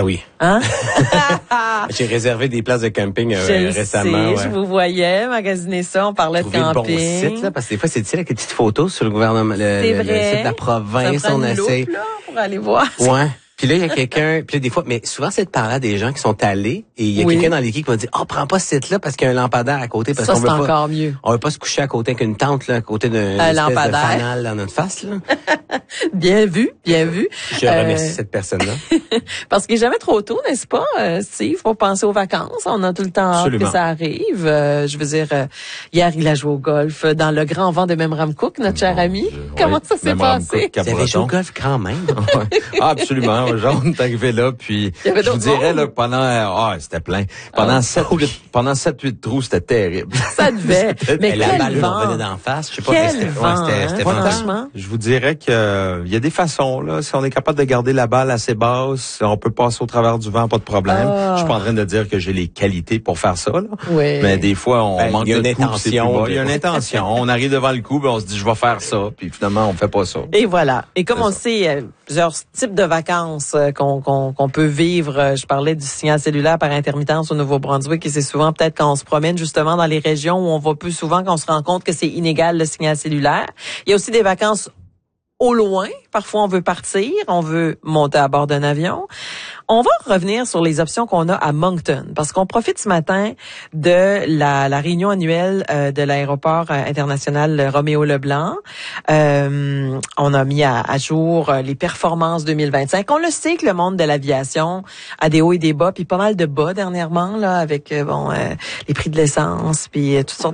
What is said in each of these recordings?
Ah oui. Hein? J'ai réservé des places de camping récemment. Je vous voyais magasiner ça, on parlait de camping. Le bon site, là, parce que des fois, c'est avec des petites photos sur le gouvernement, le site de la province. Ça prend une loupe, là, pour aller voir. Ouais. Puis là, il y a quelqu'un, puis là, des fois, mais souvent, c'est de parler à des gens qui sont allés, et il y a quelqu'un dans l'équipe qui va dire, prends pas ce site-là parce qu'il y a un lampadaire à côté, parce ça, qu'on veut pas. Encore mieux. On veut pas se coucher à côté avec une tente, là, à côté d'un espèce de fanal dans notre face, là. Bien vu, bien vu. Je remercie cette personne-là. Parce qu'il est jamais trop tôt, n'est-ce pas, Steve? Faut penser aux vacances. On a tout le temps hâte que ça arrive. Je veux dire, hier, il a joué au golf dans le grand vent de Memram Cook, notre cher ami. Comment ça s'est passé? Vous avez joué au golf quand même. Absolument. On est arrivé là, puis je vous dirais, là, pendant, c'était plein. Pendant 7-8 trous, c'était terrible. Ça devait. Mais la balle vent. revenait d'en face. Je sais pas. C'était franchement. Je vous dirais que il y a des façons, là. Si on est capable de garder la balle assez basse, on peut passer au travers du vent, pas de problème. Je suis pas en train de dire que j'ai les qualités pour faire ça, là. Oui. Mais des fois, on manque de coup. Il y a une intention. On arrive devant le coup, puis on se dit, je vais faire ça. Puis finalement, on fait pas ça. Et voilà. Et comme on sait, plusieurs types de vacances qu'on peut vivre. Je parlais du signal cellulaire par intermittence au Nouveau-Brunswick, et c'est souvent peut-être quand on se promène justement dans les régions où on va plus souvent qu'on se rend compte que c'est inégal le signal cellulaire. Il y a aussi des vacances au loin. Parfois, on veut partir, on veut monter à bord d'un avion. On va revenir sur les options qu'on a à Moncton, parce qu'on profite ce matin de la réunion annuelle de l'aéroport international Roméo-Leblanc. On a mis à jour les performances 2025. On le sait que le monde de l'aviation a des hauts et des bas, puis pas mal de bas dernièrement, là, avec les prix de l'essence, puis toutes sortes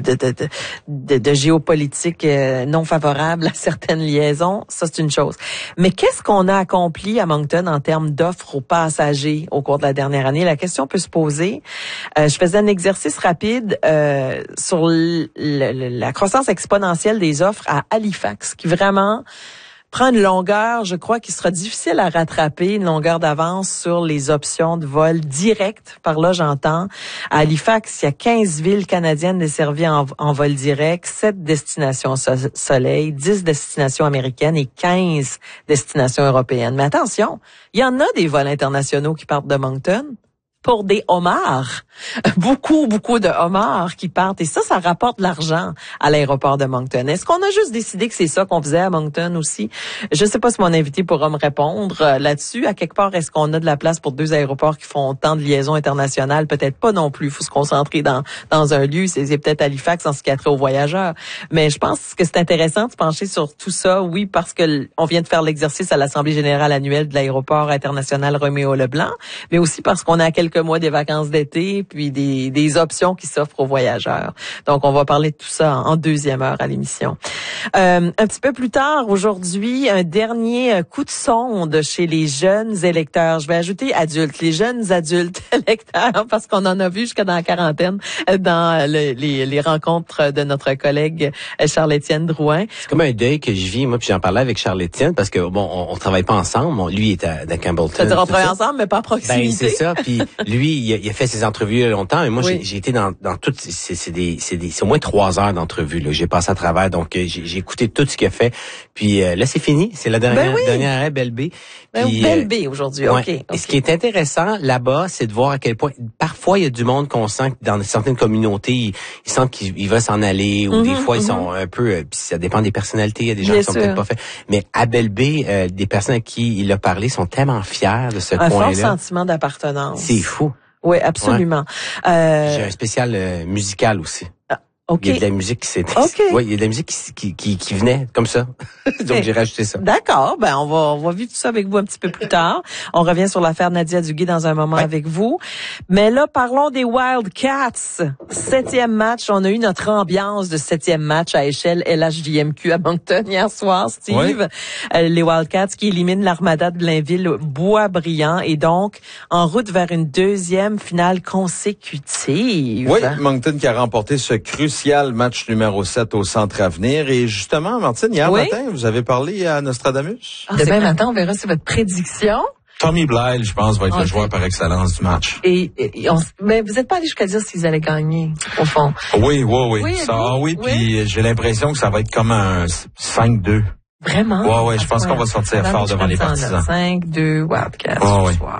de géopolitiques non favorables à certaines liaisons. Ça, c'est une chose. Mais qu'est-ce qu'on a accompli à Moncton en termes d'offres aux passagers au cours de la dernière année? La question peut se poser. Je faisais un exercice rapide sur la croissance exponentielle des offres à Halifax, qui vraiment prend une longueur, je crois, qui sera difficile à rattraper, une longueur d'avance sur les options de vol direct. Par là, j'entends. À Halifax, il y a 15 villes canadiennes desservies en vol direct, 7 destinations soleil, 10 destinations américaines et 15 destinations européennes. Mais attention, il y en a des vols internationaux qui partent de Moncton pour des homards. Beaucoup de homards qui partent. Et ça rapporte de l'argent à l'aéroport de Moncton. Est-ce qu'on a juste décidé que c'est ça qu'on faisait à Moncton aussi? Je sais pas si mon invité pourra me répondre là-dessus. À quelque part, est-ce qu'on a de la place pour 2 aéroports qui font autant de liaisons internationales? Peut-être pas non plus. Il faut se concentrer dans un lieu. C'est peut-être Halifax en ce qui a trait aux voyageurs. Mais je pense que c'est intéressant de se pencher sur tout ça. Oui, parce que on vient de faire l'exercice à l'Assemblée générale annuelle de l'aéroport international Roméo-Leblanc, mais aussi parce qu'on a quelques mois des vacances d'été, puis des options qui s'offrent aux voyageurs. Donc, on va parler de tout ça en deuxième heure à l'émission. Un petit peu plus tard, aujourd'hui, un dernier coup de sonde chez les jeunes électeurs. Je vais ajouter adultes, les jeunes adultes électeurs, parce qu'on en a vu jusqu'à dans la quarantaine dans les rencontres de notre collègue Charles-Étienne Drouin. C'est comme un deuil que je vis, moi, puis j'en parlais avec Charles-Étienne, parce que, on travaille pas ensemble. Bon, lui, il est à Campbellton. C'est-à-dire, on travaille ensemble, mais pas à proximité. Ben, c'est ça. Puis lui, il a fait ses entrevues il y a longtemps, et moi, j'ai été dans toutes, c'est au moins 3 heures d'entrevue, là. J'ai passé à travers, donc, j'ai écouté tout ce qu'il a fait. Puis, là, c'est fini. C'est la dernière arrêt, Belle B. Belle B aujourd'hui, ouais. OK. Et ce qui est intéressant là-bas, c'est de voir à quel point, parfois, il y a du monde qu'on sent que dans certaines communautés, ils sentent qu'ils veulent s'en aller, ou des fois, ils sont un peu, puis ça dépend des personnalités, il y a des gens qui sont peut-être pas faits. Mais à Belle B, des personnes à qui il a parlé sont tellement fiers de ce coin-là. Un fort sentiment d'appartenance. C'est fou. Oui, absolument. Ouais. J'ai un spécial musical aussi. Okay. Il y a de la musique qui s'était. Oui, il y a de la musique qui venait comme ça. Donc j'ai rajouté ça. D'accord. Ben on va vivre tout ça avec vous un petit peu plus tard. On revient sur l'affaire Nadia Duguay dans un moment avec vous. Mais là, parlons des Wildcats. 7e match. On a eu notre ambiance de 7e match à échelle LHJMQ à Moncton hier soir, Steve. Oui. Les Wildcats qui éliminent l'Armada de Blainville-Boisbriand et donc en route vers une 2e finale consécutive. Oui, Moncton qui a remporté ce crucial match numéro 7 au Centre Avenir. Et justement, Martine, hier matin, vous avez parlé à Nostradamus. Demain matin, on verra si votre prédiction. Tommy Blythe, je pense, va être le joueur par excellence du match. Mais vous n'êtes pas allé jusqu'à dire s'ils allaient gagner, au fond. Oui. Puis j'ai l'impression que ça va être comme un 5-2. Vraiment? Oui, je pense qu'on va sortir fort devant les partisans. 5-2, Wildcats. Oui.